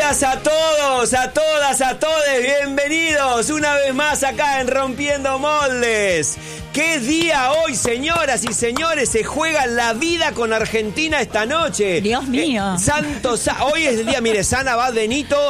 días a todos, a todas, a todes, bienvenidos una vez más acá en Rompiendo Moldes. ¿Qué día hoy, señoras y señores? Se juega la vida con Argentina esta noche. Dios mío. Hoy es el día, mire, San Abad Benito,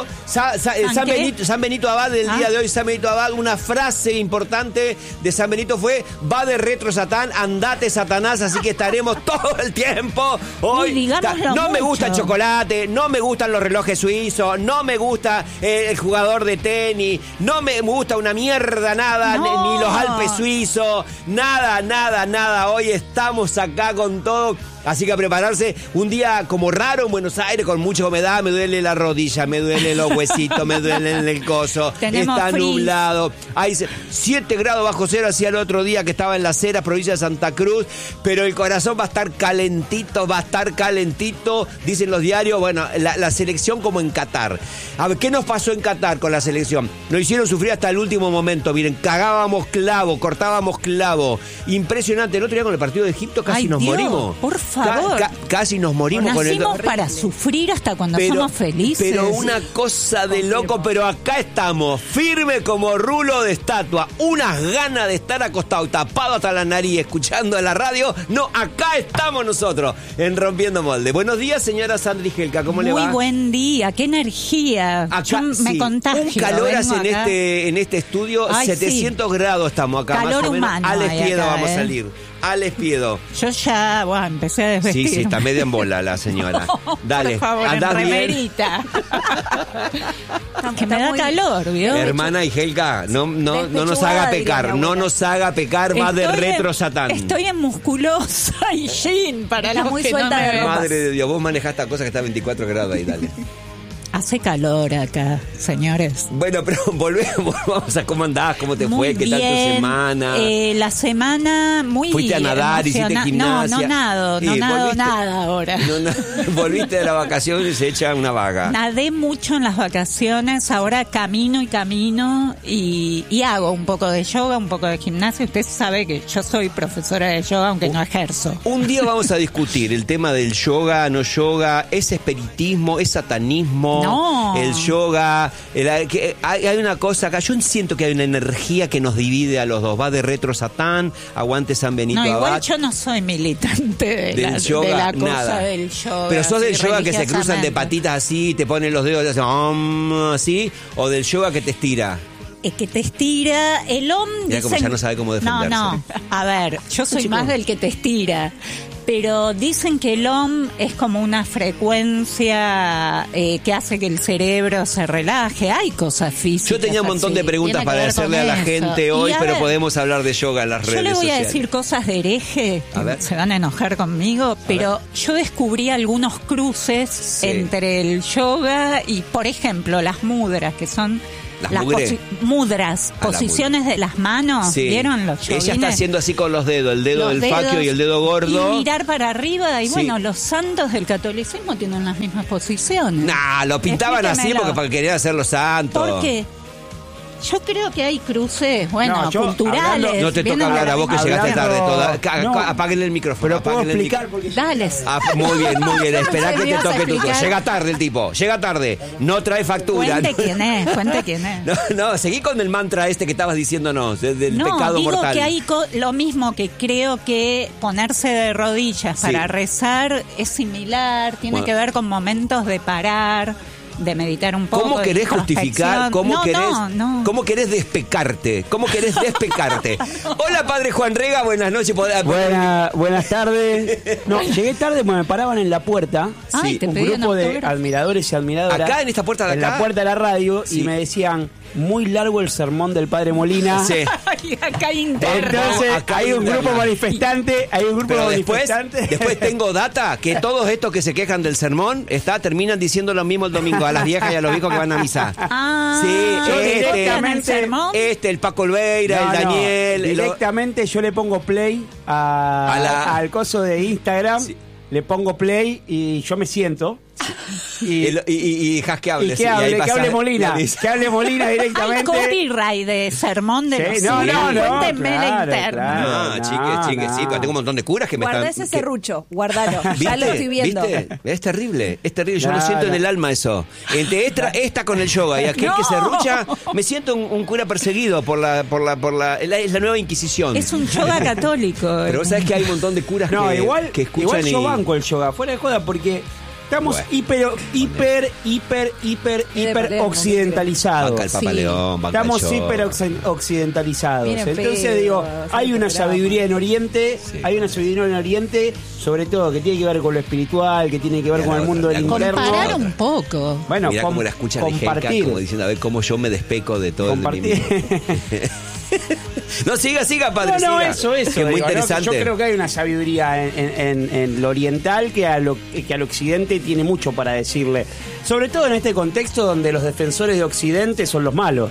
San Benito Abad del día de hoy, San Benito Abad, una frase importante de San Benito fue: va de retro Satán, andate Satanás, así que estaremos todo el tiempo hoy. No me gusta el chocolate, no me gustan los relojes suizos, no me gusta el jugador de tenis, no me gusta una mierda nada, no. Ni los Alpes suizos, nada. Hoy estamos acá con todo. Así que a prepararse, un día como raro en Buenos Aires, con mucha humedad, me duele la rodilla, me duelen los huesitos, me duele el coso. Está nublado. Hay 7 grados bajo cero hacia el otro día que estaba en Las Heras, provincia de Santa Cruz, pero el corazón va a estar calentito, dicen los diarios. Bueno, la selección como en Qatar. A ver, ¿qué nos pasó en Qatar con la selección? Nos hicieron sufrir hasta el último momento, miren, cagábamos clavo, cortábamos clavo. Impresionante, el otro día con el partido de Egipto casi nos morimos. Por favor. Casi nos morimos con el... Nacimos para sufrir hasta cuando somos felices. Pero una cosa de loco, pero acá estamos, firme como rulo de estatua. Unas ganas de estar acostado, tapado hasta la nariz, escuchando la radio. No, acá estamos nosotros, en Rompiendo Molde. Buenos días, señora Sandri Gelka, ¿cómo le va? Muy buen día, qué energía. Acá, yo me contagio. Un calor hace en este estudio. Ay, 700 grados estamos acá, calor más o menos. Humano al Espiedo acá, vamos a salir. Al Espiedo. Yo ya, empecé a desvestir. Sí, está media en bola la señora. Dale, por favor, andás en remerita. Que me da calor, ¿vio? Hermana y Gelka, no nos haga pecar, va de retro Satán. Estoy en musculosa y jean para la muy suelta de ropas. Madre de Dios, vos manejás esta cosa que está a 24 grados ahí, dale. Hace calor acá, señores. Bueno, pero volvamos a cómo andás, cómo te fue, qué tal tu semana. La semana muy ¿Fuiste a nadar, hiciste gimnasia? No nado nada ahora. Volviste de la vacación y se echa una vaga. Nadé mucho en las vacaciones, ahora camino y hago un poco de yoga, un poco de gimnasia. Usted sabe que yo soy profesora de yoga, aunque no ejerzo. Un día vamos a discutir el tema del yoga, no yoga, es espiritismo, es satanismo. No. El yoga, hay una cosa acá, yo siento que hay una energía que nos divide a los dos, va de retro Satán, aguante San Benito Abad. Igual yo no soy militante de la cosa nada. Del yoga. Pero sos del yoga que se cruzan de patitas así, te ponen los dedos así, o del yoga que te estira. Es que te estira, el OM. Mira como ya no sabe cómo defenderse. No, a ver, yo soy más del que te estira. Pero dicen que el OM es como una frecuencia que hace que el cerebro se relaje. Hay cosas físicas. Yo tenía un montón de preguntas para hacerle a la gente hoy, pero podemos hablar de yoga en las redes sociales. Yo le voy a decir cosas de hereje, que se van a enojar conmigo, pero yo descubrí algunos cruces entre el yoga y, por ejemplo, las mudras, que son... Las mudras, posiciones de las manos, ¿vieron los yogines? Ella está haciendo así con los dedos, el dedo del facio y el dedo gordo. Y mirar para arriba, y bueno, los santos del catolicismo tienen las mismas posiciones. Lo pintaban así porque querían hacer los santos. ¿Por qué? Yo creo que hay cruces, culturales. No te toca hablar a vos que llegaste tarde. Apáguenle el micrófono. Pero puedo explicar porque... Dale. Muy bien. Esperá que te toque tu cosa. Llega tarde el tipo, no trae factura. Cuente quién es. No, seguí con el mantra que estabas diciéndonos, del pecado mortal. Que hay lo mismo, que creo que ponerse de rodillas para rezar es similar, tiene que ver con momentos de parar, de meditar un poco. ¿Cómo querés justificar? ¿Cómo querés despecarte? Hola, padre Juan Rega, buenas noches. Buenas tardes. Llegué tarde porque me paraban en la puerta. Un grupo de admiradores y admiradoras. ¿Acá, en esta puerta de acá? En la puerta de la radio, y me decían... Muy largo el sermón del padre Molina. Sí. Acá interno. Entonces hay un grupo manifestante. Después tengo data que todos estos que se quejan del sermón terminan diciendo lo mismo el domingo a las viejas y a los viejos que van a misa. El Paco Olveira, el Daniel. Directamente yo le pongo play al coso de Instagram. Sí. Le pongo play y yo me siento. Y que hable. Que hable Molina. Que hable Molina directamente. Hay copyright de sermón de los cuéntenme la interna. Chiques, sí, tengo un montón de curas que me están... Guarda ese serrucho, guardalo. Ya lo estoy viendo. ¿Viste? Es terrible. Yo lo siento en el alma eso. Entre esta con el yoga y aquel que serrucha, me siento un cura perseguido por la nueva Inquisición. Es un yoga católico. Pero vos sabés que hay un montón de curas que escuchan. Igual yo banco el yoga, fuera de joda, porque estamos hiper occidentalizados. Banca el Papa León, banca estamos el hiper occidentalizados. Entonces digo, hay una sabiduría en Oriente, sobre todo que tiene que ver con lo espiritual, que tiene que ver con el mundo del interno. Comparar un poco. Bueno, mirá cómo la escucha de Genka, como diciendo, a ver cómo yo me despeco de todo el de No, siga, padre. No, eso. Es muy interesante. Yo creo que hay una sabiduría en lo oriental que al occidente tiene mucho para decirle. Sobre todo en este contexto donde los defensores de Occidente son los malos.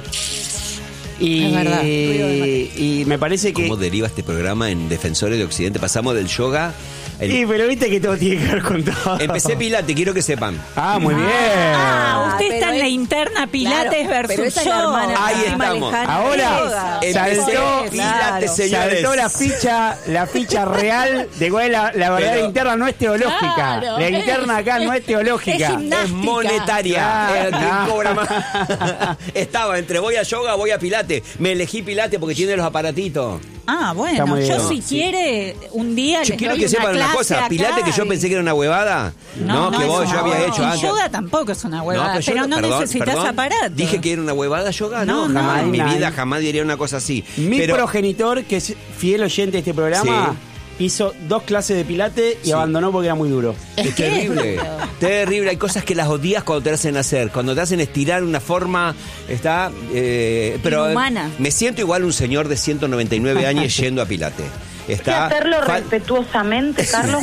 Es verdad. Y me parece que... ¿Cómo deriva este programa en Defensores de Occidente? Pasamos del yoga... pero viste que todo tiene que ver con todo. Empecé Pilates, quiero que sepan. Muy bien. Usted está en la interna Pilates versus yoga. Ahí estamos. Ahora saltó Pilates, señores. Saltó la ficha real de cuál es la verdad interna, no es teológica. Claro, la interna acá no es teológica. Es monetaria. ¿Quién cobra más? Estaba entre voy a yoga, voy a Pilates. Me elegí Pilates porque tiene los aparatitos. Bueno, yo si quiere un día yo quiero que sepan una cosa, Pilates que yo pensé que era una huevada, yo había hecho antes. Yoga tampoco es una huevada, pero no necesitas aparato. Dije que era una huevada yoga, jamás en mi vida jamás diría una cosa así. Mi progenitor, que es fiel oyente de este programa, hizo 2 clases de Pilates y abandonó porque era muy duro. Es terrible. Terrible. Hay cosas que las odias cuando te hacen hacer. Cuando te hacen estirar una forma, pero inhumana. Me siento igual un señor de 199 años yendo a Pilates. Hay que hacerlo respetuosamente, Carlos.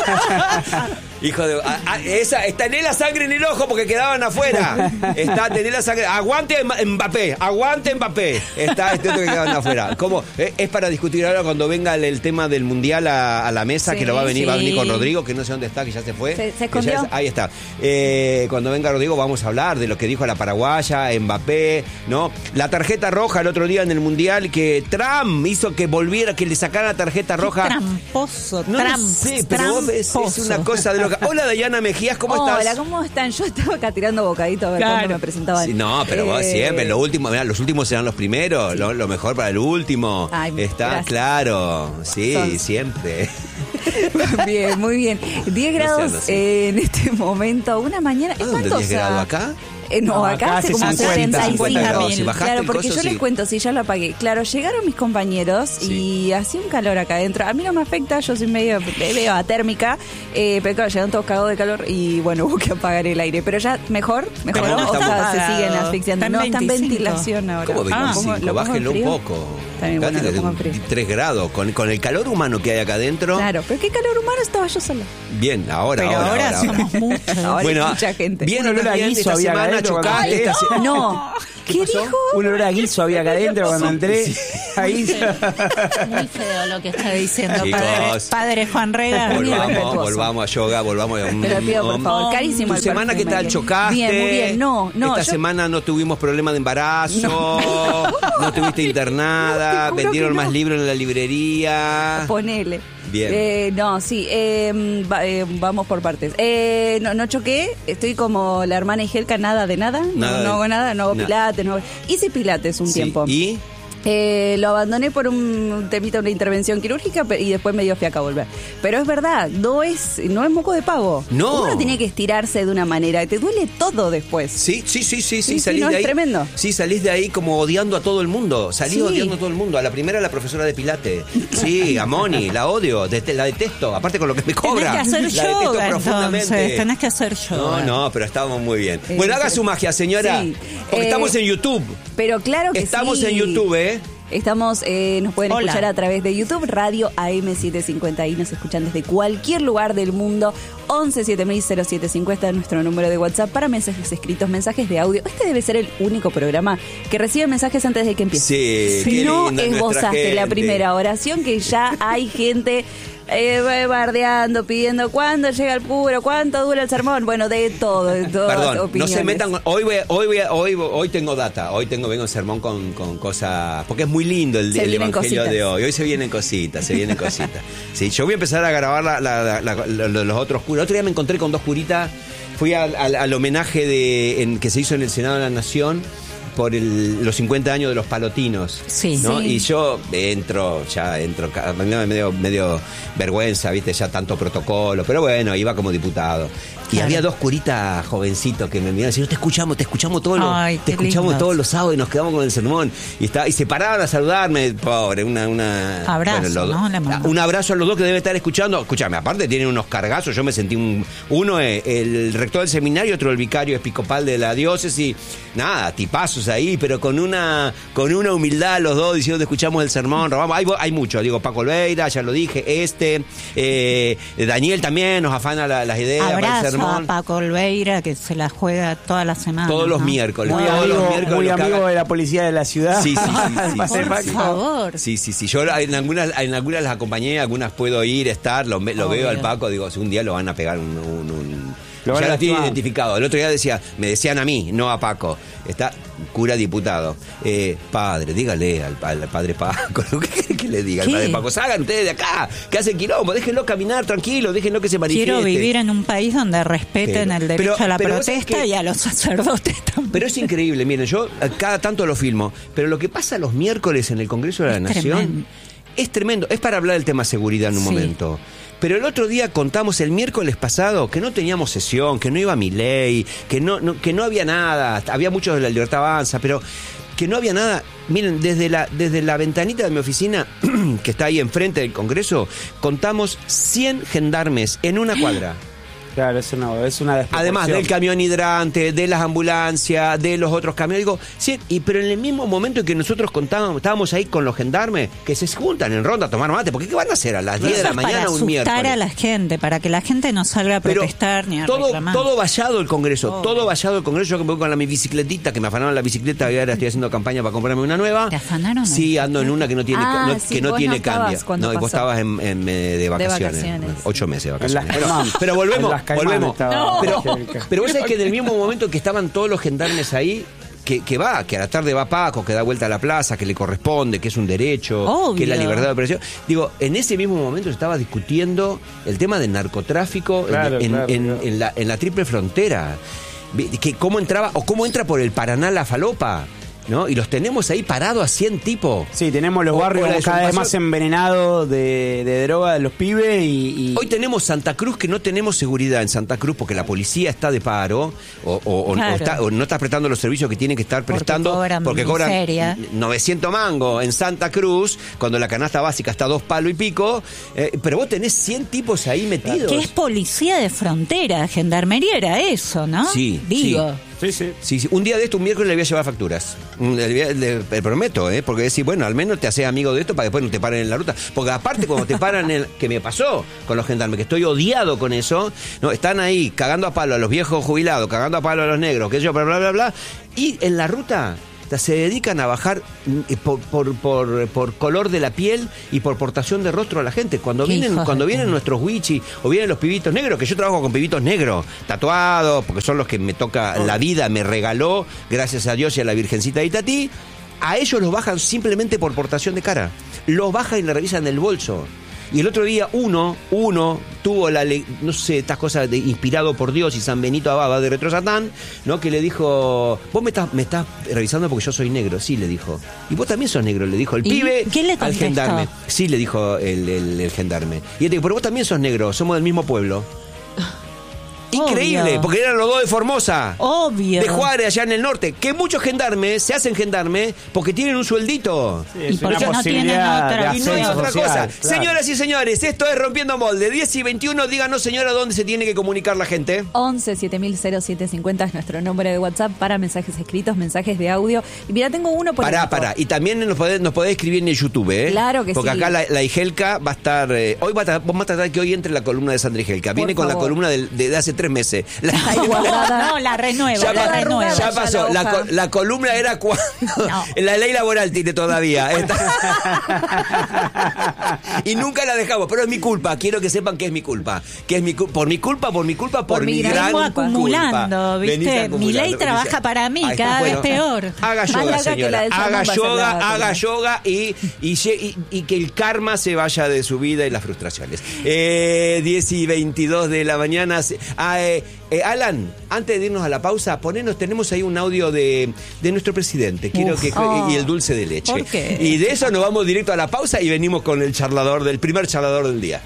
Hijo de... tenés la sangre en el ojo porque quedaban afuera. Tenés la sangre... Aguante Mbappé. Está otro que quedaban afuera. ¿Cómo? Es para discutir ahora cuando venga el tema del Mundial a la mesa, que va a venir con Rodrigo, que no sé dónde está, que ya se fue. Se escondió. Ahí está. Cuando venga Rodrigo vamos a hablar de lo que dijo la paraguaya, Mbappé, ¿no? La tarjeta roja el otro día en el Mundial, que Trump hizo que volviera, que le sacara la tarjeta roja. Tramposo. No sé, pero vos es una cosa de loca. Hola, Dayana Mejías, ¿cómo estás? Hola, ¿cómo están? Yo estaba acá tirando bocadito a ver cuándo me presentaban. Sí, no, pero vos siempre, los últimos serán los primeros, lo mejor para el último. Está claro, siempre. Bien, muy bien. 10 grados en este momento, una mañana espantosa. ¿Dónde 10 grados acá? No, acá hace como 75 grados. Claro, porque yo les cuento, ya lo apagué. Claro, llegaron mis compañeros y hacía un calor acá adentro. A mí no me afecta, yo soy medio atérmica, pero claro, llegaron todos cagados de calor y bueno, hubo que apagar el aire. Pero ya mejoró, o sea, se siguen asfixiando. No, está en ventilación ahora. ¿Cómo 25? Bájenlo un poco. También 3 grados, con el calor humano que hay acá adentro. Claro, pero ¿qué calor humano estaba yo sola? Bien, ahora somos muchos. Ahora hay mucha gente. Bien, olor a guiso había acá adentro. Chocaste. No. ¿Qué dijo? Un olor a guiso había acá adentro cuando entré. Ahí. Muy feo lo que está diciendo, chicos, padre Juan Rega. Volvamos a yoga, volvamos a... Te pido, por favor, carísimo. ¿Tu semana qué tal? ¿Chocaste? Bien, muy bien. No. Esta semana no tuvimos problema de embarazo, no tuviste internada, vendieron más libros en la librería. Ponele. Bien. Vamos por partes. No choqué, estoy como la hermana Igelka, nada de nada. No hago nada, no hago pilates. Hice pilates un tiempo. ¿Y? Lo abandoné por un temita, una intervención quirúrgica y después me dio fiaca volver. Pero es verdad, no es moco de pavo. No. Uno tiene que estirarse de una manera, te duele todo después. Sí, salís de ahí. Es tremendo. Sí, salís de ahí como odiando a todo el mundo. Odiando a todo el mundo. A la primera, la profesora de Pilates. Sí, a Moni, la odio, la detesto. Aparte con lo que me cobra. Tenés que hacer la yoga, detesto profundamente. Tenés que hacer yoga. No, pero estábamos muy bien. Bueno, haga su magia, señora. Sí. Porque estamos en YouTube. Pero claro que estamos en YouTube, Estamos, nos pueden escuchar a través de YouTube, Radio AM750, y nos escuchan desde cualquier lugar del mundo. 11 7000-0750 es nuestro número de WhatsApp para mensajes escritos, mensajes de audio. Este debe ser el único programa que recibe mensajes antes de que empiece. Sí, si no esbozaste la primera oración, que ya hay gente bardeando, pidiendo cuándo llega el puro, cuánto dura el sermón, bueno, de todo, Perdón, opiniones. No se metan. Hoy tengo data, vengo en sermón con cosas, porque es muy lindo el evangelio de hoy. Hoy se vienen cositas. Sí, yo voy a empezar a grabar los otros curas. El otro día me encontré con 2 curitas, fui al homenaje que se hizo en el Senado de la Nación por los 50 años de los palotinos, ¿no? Sí. Y yo entro, medio vergüenza, viste, ya tanto protocolo, pero bueno, iba como diputado. Y había 2 curitas jovencitos que me miraban y decían, te escuchamos todos los sábados y nos quedamos con el sermón. Y se paraban a saludarme, pobre, abrazo, un abrazo a los 2 que deben estar escuchando. Escúchame, aparte tienen unos cargazos, yo me sentí uno el rector del seminario, otro el vicario episcopal de la diócesis, nada, tipazos ahí, pero con una humildad los 2 diciendo, te escuchamos el sermón, robamos. Hay mucho, digo, Paco Olveira, ya lo dije, Daniel también nos afana las ideas. Abrazo a Paco Olveira, que se la juega toda la semana. Todos los miércoles. Muy amigo de la policía de la ciudad. Sí. Por favor. Sí. Yo en algunas las acompañé, algunas puedo ir, estar, lo veo al Paco, digo, si un día lo van a pegar ya lo tiene identificado. El otro día me decían a mí, no a Paco. Está cura diputado. Padre, dígale al padre Paco. ¿Qué le diga al padre Paco? Salgan ustedes de acá, que hacen quilombo. Déjenlo caminar tranquilo, déjenlo que se manifieste. Quiero vivir en un país donde respeten el derecho a la protesta y a los sacerdotes también. Pero es increíble, miren, yo cada tanto lo filmo, pero lo que pasa los miércoles en el Congreso de la Nación es tremendo. Es para hablar del tema seguridad en un momento. Pero el otro día contamos, el miércoles pasado, que no teníamos sesión, que no iba Milei, que no había nada. Había muchos de la Libertad Avanza, pero que no había nada. Miren, desde la ventanita de mi oficina, que está ahí enfrente del Congreso, contamos 100 gendarmes en una cuadra. Claro, es una desproporción. Además del camión hidrante, de las ambulancias, de los otros camiones. Digo, sí, pero en el mismo momento en que nosotros estábamos ahí con los gendarmes, que se juntan en ronda a tomar mate, porque ¿qué van a hacer a las 10 de la mañana un miércoles? Para asustar a la gente, para que la gente no salga a protestar ni a reclamar. Todo vallado el Congreso, todo vallado el Congreso. Yo que me voy con mi bicicletita, que me afanaron la bicicleta, y ahora estoy haciendo campaña para comprarme una nueva. ¿Te afanaron? Sí, ando en una que no tiene cambio. No, y vos estabas de vacaciones. 8 meses de vacaciones. Pero volvemos. Pero vos sabés que en el mismo momento que estaban todos los gendarmes ahí, que a la tarde va Paco, que da vuelta a la plaza, que le corresponde, que es un derecho, obvio, que es la libertad de expresión. Digo, en ese mismo momento se estaba discutiendo el tema del narcotráfico en la triple frontera. Que cómo entra por el Paraná la falopa, ¿no? Y los tenemos ahí parados a 100 tipos. Sí, tenemos los barrios cada vez más envenenados de droga de los pibes y... Hoy tenemos Santa Cruz, que no tenemos seguridad en Santa Cruz porque la policía está de paro o no está prestando los servicios que tiene que estar prestando porque cobran 900 mangos en Santa Cruz cuando la canasta básica está 2 palos y pico, pero vos tenés 100 tipos ahí metidos. Que es policía de frontera, gendarmería era eso, ¿no? Sí, digo. Sí. Un día de esto, un miércoles, le voy a llevar facturas. Le prometo, porque decir, bueno, al menos te haces amigo de esto para que después no te paren en la ruta. Porque aparte, cuando te paran, que me pasó con los gendarmes, que estoy odiado con eso, no, están ahí cagando a palo a los viejos jubilados, cagando a palo a los negros, que yo, bla. Y en la ruta se dedican a bajar por color de la piel y por portación de rostro a la gente. Cuando vienen nuestros wichis o vienen los pibitos negros, que yo trabajo con pibitos negros, tatuados, porque son los que me toca la vida, me regaló, gracias a Dios y a la Virgencita de Itatí, a ellos los bajan simplemente por portación de cara. Los bajan y le revisan el bolso. Y el otro día uno tuvo estas cosas inspirado por Dios y San Benito Abad de Retro Satán, ¿no? Que le dijo, vos me estás revisando porque yo soy negro. Sí, le dijo. Y vos también sos negro, le dijo el pibe al gendarme. Sí, le dijo el gendarme. Y él dijo, pero vos también sos negro, somos del mismo pueblo. Increíble, obvio. porque eran los dos de Formosa. Obvio. De Juárez, allá en el norte. Que muchos gendarmes se hacen gendarmes porque tienen un sueldito. Sí, es Y porque una no tienen posibilidad otra. de Y no hay ascenso otra social, cosa. claro. Señoras y señores, esto es Rompiendo Molde. 10 y 21, díganos, señora, dónde se tiene que comunicar la gente. 11 700750 es nuestro número de WhatsApp para mensajes escritos, mensajes de audio. Y mira, tengo uno por Pará. Y también nos podés escribir en el YouTube, ¿eh? Claro que porque sí. acá la Igelka va a estar... vamos a tratar que hoy entre la columna de Sandra Igelka. Viene con favor. la columna de hace 3 meses. Ahí guardada. No, la renuevo, Ya la pa- renuevo. Ya pasó. Ya la hoja. La columna era cuando... No. La ley laboral tiene todavía. Y nunca la dejamos, pero es mi culpa. Quiero que sepan que es mi culpa. Que es por mi culpa, por mi gran Vengo culpa. acumulando, Venís ¿viste? acumulando. Mi ley trabaja para mí, Ahí está, cada bueno. vez peor. Haga Más yoga, larga que la señora. del salmón va a ser la Haga columna. yoga y que el karma se vaya de su vida y las frustraciones. 10 y 22 de la mañana. Alan, antes de irnos a la pausa, tenemos ahí un audio de nuestro presidente. Quiero y el dulce de leche. ¿Por qué? Y de eso nos vamos directo a la pausa y venimos con el primer charlador del día.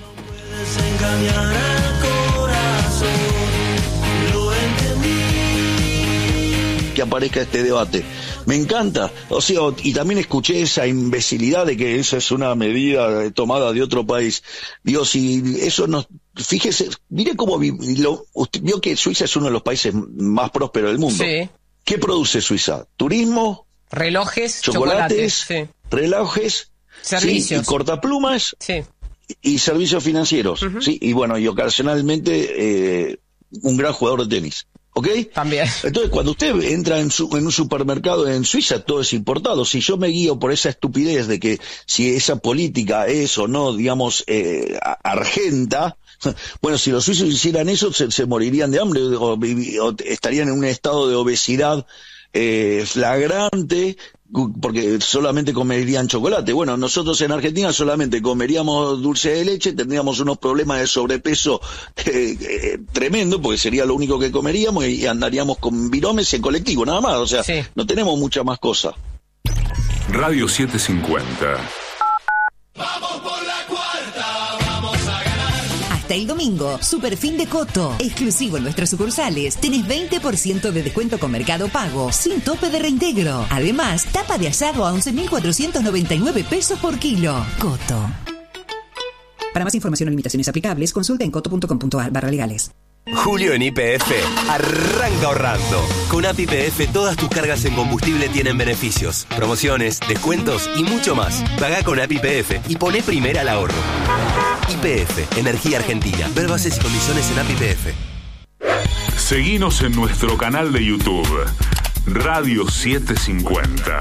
Que aparezca este debate. Me encanta. O sea, y también escuché esa imbecilidad de que esa es una medida tomada de otro país. Digo, si eso no... Fíjese, mire cómo usted vio que Suiza es uno de los países más prósperos del mundo. Sí. ¿Qué produce Suiza? Turismo, Relojes, chocolates, sí. relojes, Servicios. sí, y cortaplumas Sí. y servicios financieros. Sí, y bueno, y ocasionalmente un gran jugador de tenis. ¿Ok? También. Entonces, cuando usted entra en un supermercado en Suiza, todo es importado. Si yo me guío por esa estupidez de que si esa política es o no, digamos, argenta, bueno, si los suizos hicieran eso, se morirían de hambre o estarían en un estado de obesidad flagrante, porque solamente comerían chocolate. Bueno, nosotros en Argentina solamente comeríamos dulce de leche, tendríamos unos problemas de sobrepeso tremendo, porque sería lo único que comeríamos y andaríamos con viromes en colectivo, nada más. O sea, sí. No tenemos mucha más cosa. Radio 750. Hasta el domingo, Superfin de Coto. Exclusivo en nuestras sucursales. Tenés 20% de descuento con Mercado Pago, sin tope de reintegro. Además, tapa de asado a 11.499 pesos por kilo. Coto. Para más información o limitaciones aplicables, consulta en coto.com.ar/legales. Julio en YPF arranca ahorrando. Con App YPF todas tus cargas en combustible tienen beneficios, promociones, descuentos y mucho más. Pagá con App YPF y poné primera al ahorro. YPF, Energía Argentina. Ver bases y condiciones en App YPF. Seguinos en nuestro canal de YouTube, Radio 750.